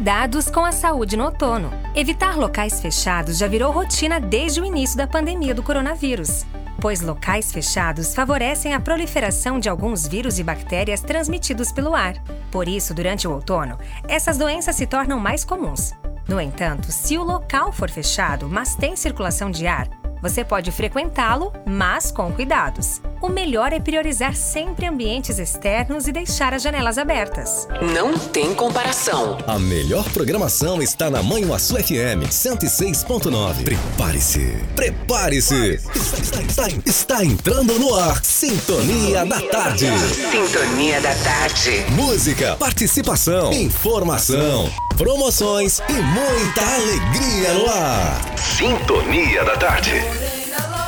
Cuidados com a saúde no outono. Evitar locais fechados já virou rotina desde o início da pandemia do coronavírus, pois locais fechados favorecem a proliferação de alguns vírus e bactérias transmitidos pelo ar. Por isso, durante o outono, essas doenças se tornam mais comuns. No entanto, se o local for fechado, mas tem circulação de ar, você pode frequentá-lo, mas com cuidados. O melhor é priorizar sempre ambientes externos e deixar as janelas abertas. Não tem comparação. A melhor programação está na Manhuaçu FM 106.9. Prepare-se. Prepare-se. Está entrando no ar. Sintonia da Tarde. Sintonia da Tarde. Música, participação, informação, promoções e muita alegria no ar. Sintonia da Tarde.